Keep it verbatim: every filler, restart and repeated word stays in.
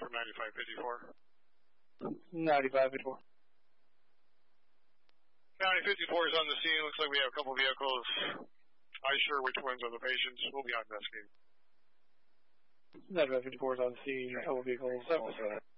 from ninety-five fifty-four. ninety-five fifty-four. County fifty-four is on the scene. Looks like we have a couple vehicles. Not sure which ones are the patients. We'll be on investigating. ninety-five fifty-four is on the scene. A couple vehicles.